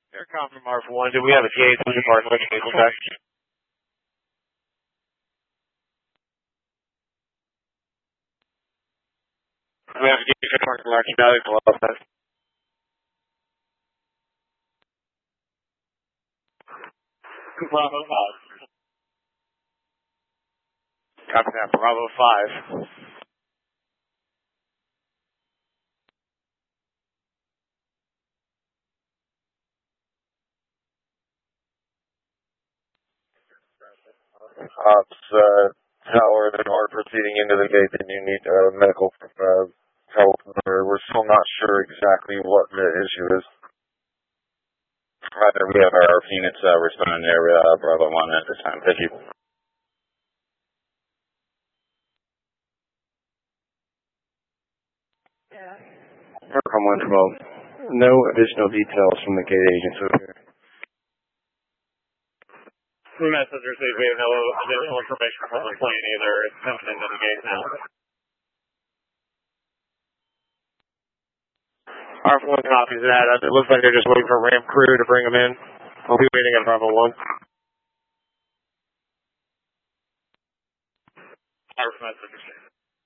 Aircom from Alpha 1, do we have a TA 2 department with vehicle back? Do we have a TA 2 department from Archie Valley for Alpha? Bravo 5. Copy that, Bravo 5. Ops, tower, they are proceeding into the gate, then you need medical help. We're still not sure exactly what the issue is. Roger, we have our units responding there, Bravo 1 at this time. Thank you. Aircom 112. No additional details from the gate agents over here. Message received. We have no additional information from the plane either. It's coming into the gate now. Alpha 1 copies that. It looks like they're just waiting for ramp crew to bring them in. We'll be waiting at Bravo 1. Our message received.